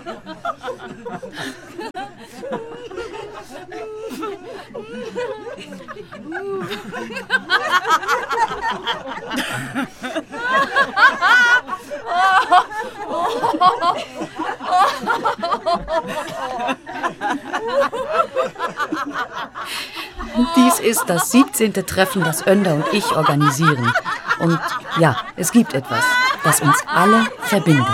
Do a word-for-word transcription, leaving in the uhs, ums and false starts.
Dies ist das siebzehnte Treffen, das Önder und ich organisieren. Und ja, es gibt etwas, das uns alle verbindet.